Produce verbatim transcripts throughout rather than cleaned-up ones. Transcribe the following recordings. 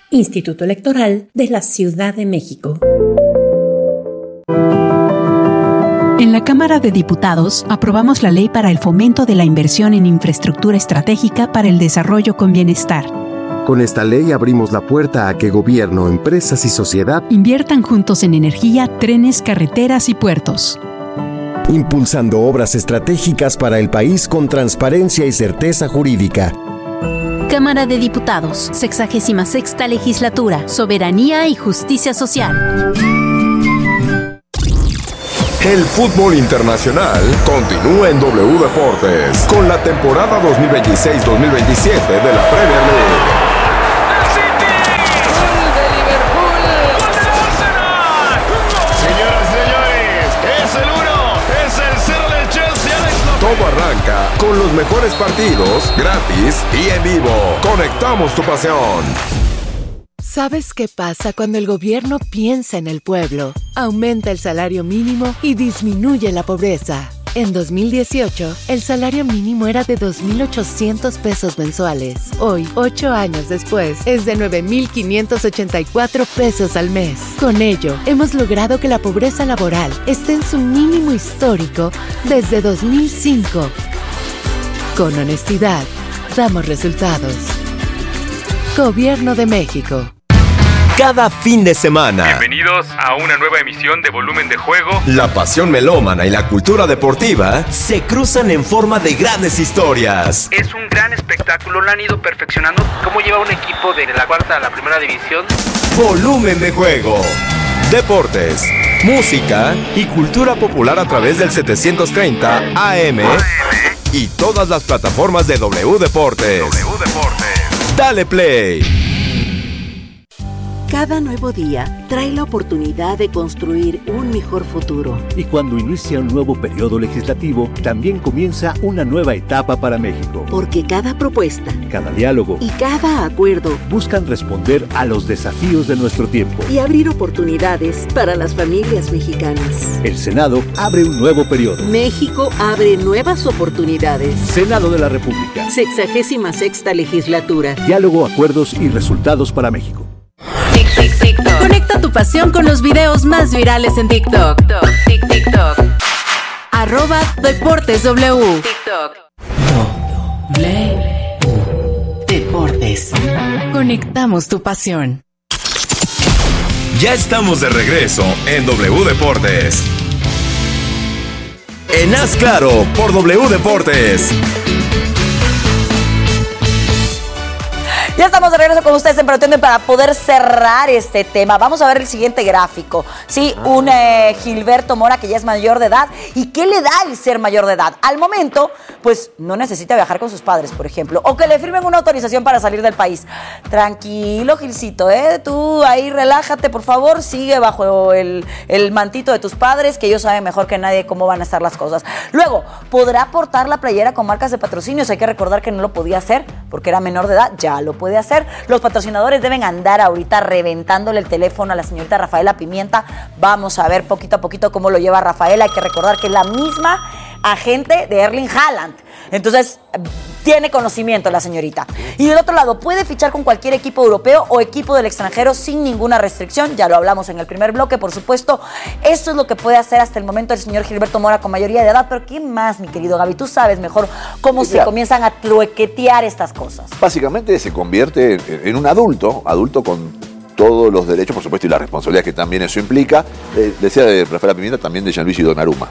Instituto Electoral de la Ciudad de México. En la Cámara de Diputados aprobamos la Ley para el Fomento de la Inversión en Infraestructura Estratégica para el Desarrollo con Bienestar. Con esta ley abrimos la puerta a que gobierno, empresas y sociedad inviertan juntos en energía, trenes, carreteras y puertos. Impulsando obras estratégicas para el país con transparencia y certeza jurídica. Cámara de Diputados, sexagésima sexta Legislatura, Soberanía y Justicia Social. El fútbol internacional continúa en W Deportes con la temporada dos mil veintiséis dos mil veintisiete de la Premier League. Todo arranca con los mejores partidos, gratis y en vivo. Conectamos tu pasión. ¿Sabes qué pasa cuando el gobierno piensa en el pueblo? Aumenta el salario mínimo y disminuye la pobreza. En dos mil dieciocho, el salario mínimo era de dos mil ochocientos pesos mensuales. Hoy, ocho años después, es de nueve mil quinientos ochenta y cuatro pesos al mes. Con ello, hemos logrado que la pobreza laboral esté en su mínimo histórico desde dos mil cinco. Con honestidad, damos resultados. Gobierno de México. Cada fin de semana. Bienvenidos a una nueva emisión de Volumen de Juego. La pasión melómana y la cultura deportiva se cruzan en forma de grandes historias. Es un gran espectáculo, lo han ido perfeccionando. ¿Cómo lleva un equipo de la cuarta a la primera división? Volumen de Juego. Deportes, música y cultura popular a través del setecientos treinta A M y todas las plataformas de W Deportes. W Deportes. Dale play. Cada nuevo día trae la oportunidad de construir un mejor futuro. Y cuando inicia un nuevo periodo legislativo, también comienza una nueva etapa para México. Porque cada propuesta, cada diálogo y cada acuerdo buscan responder a los desafíos de nuestro tiempo y abrir oportunidades para las familias mexicanas. El Senado abre un nuevo periodo. México abre nuevas oportunidades. Senado de la República. Sexagésima sexta Legislatura. Diálogo, acuerdos y resultados para México. Conecta tu pasión con los videos más virales en TikTok. TikTok. TikTok. Arroba Deportes W. TikTok. W Deportes. Conectamos tu pasión. Ya estamos de regreso en W Deportes. En Haz Claro por W Deportes. Ya estamos de regreso con ustedes en Protiende para poder cerrar este tema. Vamos a ver el siguiente gráfico. Sí, un eh, Gilberto Mora que ya es mayor de edad. ¿Y qué le da el ser mayor de edad? Al momento, pues no necesita viajar con sus padres, por ejemplo, o que le firmen una autorización para salir del país. Tranquilo, Gilcito, ¿eh? Tú ahí relájate, por favor. Sigue bajo el, el mantito de tus padres, que ellos saben mejor que nadie cómo van a estar las cosas. Luego, podrá portar la playera con marcas de patrocinios. Hay que recordar que no lo podía hacer porque era menor de edad. Ya lo puede de hacer. Los patrocinadores deben andar ahorita reventándole el teléfono a la señorita Rafaela Pimienta. Vamos a ver poquito a poquito cómo lo lleva Rafaela. Hay que recordar que es la misma agente de Erling Haaland. Entonces, tiene conocimiento la señorita. Y del otro lado, puede fichar con cualquier equipo europeo o equipo del extranjero sin ninguna restricción. Ya lo hablamos en el primer bloque, por supuesto. Eso es lo que puede hacer hasta el momento el señor Gilberto Mora con mayoría de edad. Pero ¿quién más, mi querido Gaby? Tú sabes mejor cómo sí, se claro. comienzan a truequetear estas cosas. Básicamente se convierte en, en un adulto, adulto con todos los derechos, por supuesto, y la responsabilidad que también eso implica. Eh, decía de Rafaela Pimienta, también de Gianluigi Donnarumma.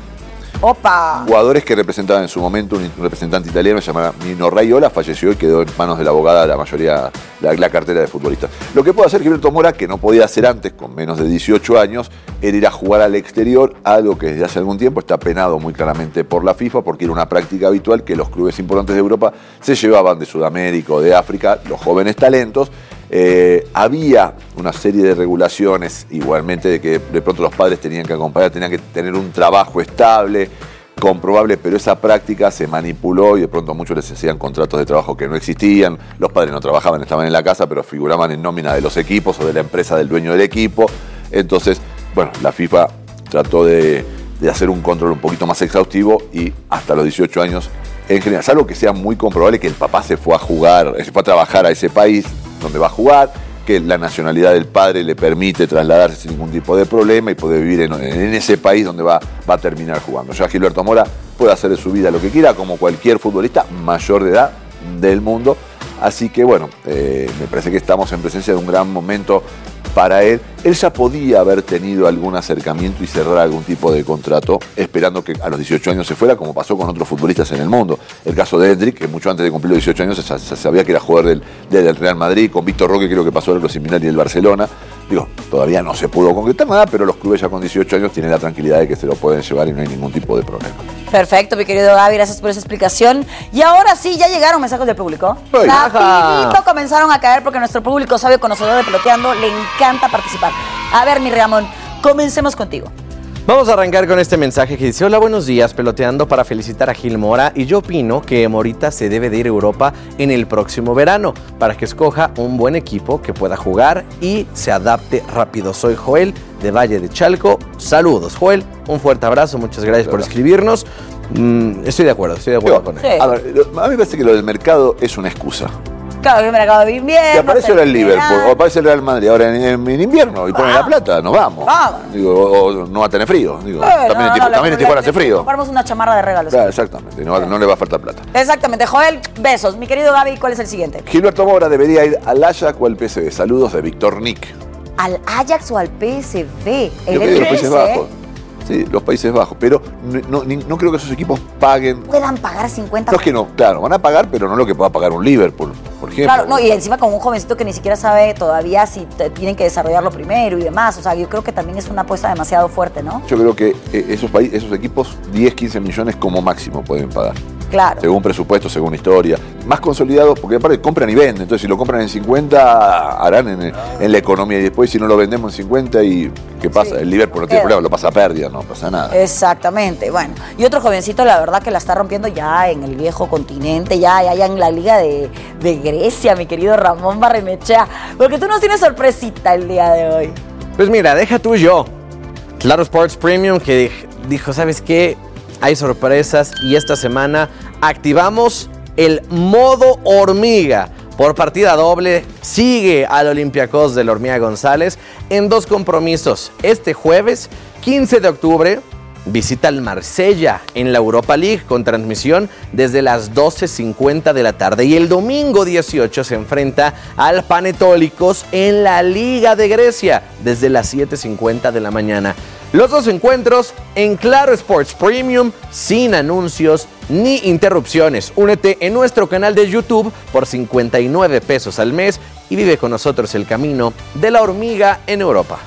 Opa. Jugadores que representaban en su momento un representante italiano llamado Nino Raiola, falleció y quedó en manos de la abogada la mayoría, la, la cartera de futbolistas. Lo que puede hacer Gilberto Mora, que no podía hacer antes, con menos de dieciocho años, era ir a jugar al exterior, algo que desde hace algún tiempo está penado muy claramente por la FIFA, porque era una práctica habitual que los clubes importantes de Europa se llevaban de Sudamérica o de África los jóvenes talentos. Eh, había una serie de regulaciones igualmente de que de pronto los padres tenían que acompañar, tenían que tener un trabajo estable, comprobable, pero esa práctica se manipuló y de pronto muchos les hacían contratos de trabajo que no existían, los padres no trabajaban, estaban en la casa, pero figuraban en nómina de los equipos o de la empresa del dueño del equipo. Entonces, bueno, la FIFA trató de, de hacer un control un poquito más exhaustivo y hasta los dieciocho años, en general, salvo que sea muy comprobable que el papá se fue a jugar, se fue a trabajar a ese país donde va a jugar, que la nacionalidad del padre le permite trasladarse sin ningún tipo de problema y poder vivir en, en ese país donde va, va a terminar jugando. Ya Gilberto Mora puede hacer de su vida lo que quiera, como cualquier futbolista mayor de edad del mundo. Así que bueno, eh, me parece que estamos en presencia de un gran momento para él. Él ya podía haber tenido algún acercamiento y cerrar algún tipo de contrato, esperando que a los dieciocho años se fuera, como pasó con otros futbolistas en el mundo. El caso de Hendrik, que mucho antes de cumplir los dieciocho años se, se sabía que era jugador del, del Real Madrid. Con Víctor Roque creo que pasó algo similar y el Barcelona. Digo, todavía no se pudo concretar nada, pero los clubes ya con dieciocho años tienen la tranquilidad de que se lo pueden llevar y no hay ningún tipo de problema. Perfecto, mi querido Gaby, gracias por esa explicación. Y ahora sí, ya llegaron mensajes del público. Rapidito comenzaron a caer porque nuestro público sabio conocedor de Peloteando le encanta participar. A ver, mi Ramón, comencemos contigo. Vamos a arrancar con este mensaje que dice: hola, buenos días, Peloteando para felicitar a Gil Mora, y yo opino que Morita se debe de ir a Europa en el próximo verano para que escoja un buen equipo que pueda jugar y se adapte rápido. Soy Joel de Valle de Chalco. Saludos, Joel, un fuerte abrazo, muchas gracias por escribirnos. Mm, estoy de acuerdo, estoy de acuerdo con él. Sí. A ver, a mí me parece que lo del mercado es una excusa. Claro, que me acabo de invierno. Que aparece ahora el Liverpool, o aparece el Real Madrid ahora en, en, en invierno y ponen la plata, nos vamos. Vamos. Digo, o, o no va a tener frío. Digo, Bueno, también en, no, tipo, no, también en Tijuana hace frío. Compramos una chamarra de regalos. Claro, exactamente, no, no le va a faltar plata. Exactamente, Joel, besos. Mi querido Gaby, ¿cuál es el siguiente? Gilberto Mora debería ir al Ajax o al P S V. Saludos de Víctor Nick. ¿Al Ajax o al P S V? Yo creo que los Países Bajos. Sí, los Países Bajos. Pero no, no, no creo que esos equipos paguen. Puedan pagar cincuenta. No es que no, claro, van a pagar, pero no lo que pueda pagar un Liverpool, por ejemplo. Claro, no, y encima con un jovencito que ni siquiera sabe todavía si te, tienen que desarrollarlo primero y demás. O sea, yo creo que también es una apuesta demasiado fuerte, ¿no? Yo creo que eh, esos, países, esos equipos diez, quince millones como máximo pueden pagar. Claro. Según presupuesto, según historia. Más consolidados, porque aparte compran y venden. Entonces, si lo compran en cincuenta, harán en, en la economía. Y después, si no lo vendemos en cincuenta, ¿y qué pasa? Sí. El Liverpool no tiene problema, lo pasa a pérdida, no pasa nada. Exactamente. Bueno, y otro jovencito, la verdad, que la está rompiendo ya en el viejo continente, ya, ya, ya en la Liga de, de Grecia, mi querido Ramón Barrenechea. Porque tú nos tienes sorpresita el día de hoy. Pues mira, deja tú y yo. Claro Sports Premium, que dijo, ¿sabes qué? Hay sorpresas y esta semana activamos el modo hormiga. Por partida doble sigue al Olympiacos del Hormiga González en dos compromisos. Este jueves, quince de octubre, visita al Marsella en la Europa League con transmisión desde las doce cincuenta de la tarde. Y el domingo dieciocho se enfrenta al Panetólicos en la Liga de Grecia desde las siete cincuenta de la mañana. Los dos encuentros en Claro Sports Premium, sin anuncios ni interrupciones. Únete en nuestro canal de YouTube por cincuenta y nueve pesos al mes y vive con nosotros el camino de la hormiga en Europa.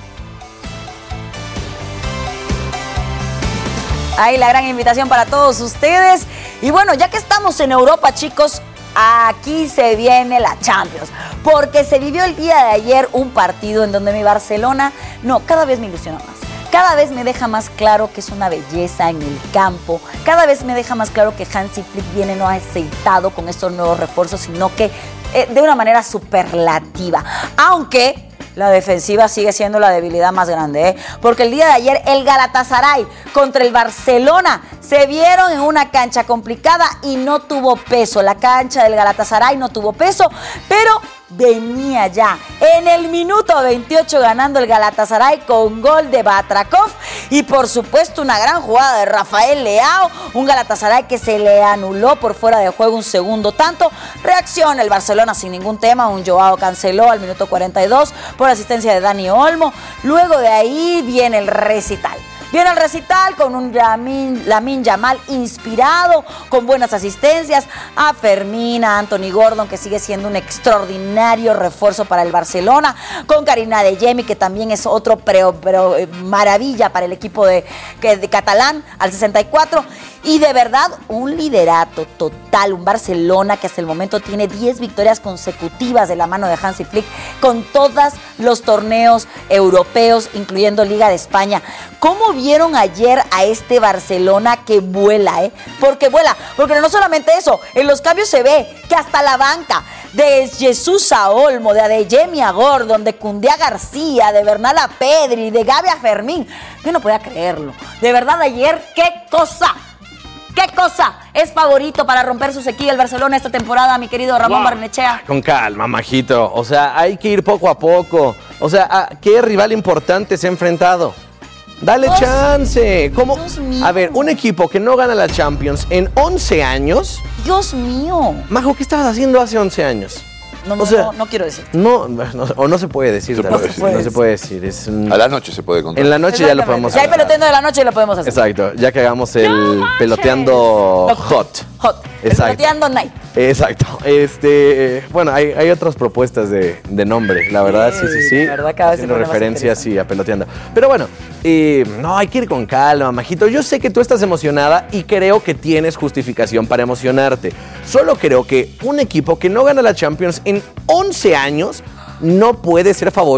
Ahí la gran invitación para todos ustedes. Y bueno, ya que estamos en Europa, chicos, aquí se viene la Champions. Porque se vivió el día de ayer un partido en donde mi Barcelona, no, cada vez me ilusiona más. Cada vez me deja más claro que es una belleza en el campo. Cada vez me deja más claro que Hansi Flick viene no aceitado con estos nuevos refuerzos, sino que eh, de una manera superlativa. Aunque la defensiva sigue siendo la debilidad más grande, ¿eh? Porque el día de ayer el Galatasaray contra el Barcelona se vieron en una cancha complicada y no tuvo peso. La cancha del Galatasaray no tuvo peso, pero venía ya en el minuto veintiocho ganando el Galatasaray con gol de Batrakov y por supuesto una gran jugada de Rafael Leao, un Galatasaray que se le anuló por fuera de juego un segundo tanto. Reacciona el Barcelona sin ningún tema, un Joao Canceló al minuto cuarenta y dos por asistencia de Dani Olmo. Luego de ahí viene el recital. Viene el recital con un Lamine, Lamine Yamal inspirado, con buenas asistencias, a Fermín, a Anthony Gordon, que sigue siendo un extraordinario refuerzo para el Barcelona, con Karim Adeyemi, que también es otro pero, pero, eh, maravilla para el equipo de, de, de catalán, al sesenta y cuatro. Y de verdad, un liderato total, un Barcelona que hasta el momento tiene diez victorias consecutivas de la mano de Hansi Flick, con todos los torneos europeos, incluyendo Liga de España. ¿Cómo vieron ayer a este Barcelona que vuela, eh? Porque vuela, porque no solamente eso, en los cambios se ve que hasta la banca, de Jesús a Olmo, de Adeyemi a Gordon, de Koundé a García, de Bernal a Pedri, de Gavi a Fermín, yo no podía creerlo. De verdad, ayer, qué cosa. ¡Qué ¿Qué cosa es favorito para romper su sequía el Barcelona esta temporada, mi querido Ramón Wow. Barnechea? Con calma, majito. O sea, hay que ir poco a poco. O sea, ¿a qué rival importante se ha enfrentado? Dale Dios, chance. ¿Cómo? Dios mío. A ver, un equipo que no gana la Champions en once años. Dios mío. Majo, ¿qué estabas haciendo hace once años? No, no, O sea, no, no quiero decir. No, no, o no se puede decir. Se tal puede vez. decir. No se puede decir. Es un- A la noche se puede contar. En la noche ya lo podemos Si hay hacer. peloteando de la noche, lo podemos hacer. Exacto, ya que hagamos el peloteando hot. Hot. Exacto. Peloteando night. Exacto. Este, eh, bueno, hay, hay otras propuestas de, de nombre, la verdad, sí, sí, sí. la verdad, cada vez se Haciendo pone más referencias, sí, a peloteando. Pero bueno, eh, no, hay que ir con calma, majito. Yo sé que tú estás emocionada y creo que tienes justificación para emocionarte. Solo creo que un equipo que no gana la Champions en once años no puede ser favorito